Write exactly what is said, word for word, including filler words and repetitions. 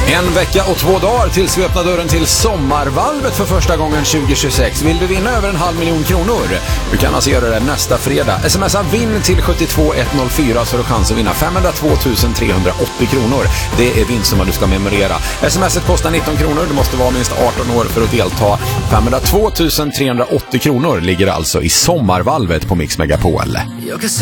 En vecka och två dagar tills vi öppnar dörren till Sommarvalvet för första gången tjugo tjugosex. Vill du vinna över en halv miljon kronor? Du kan alltså göra det nästa fredag. Smsa vinn till sju två ett noll fyra så har du chans att vinna femhundratvå tusen trehundraåttio kronor. Det är vinstsumman du ska memorera. Smset kostar nitton kronor. Du måste vara minst arton år för att delta. femhundratvå tusen trehundraåttio kronor ligger alltså i Sommarvalvet på Mix Megapol.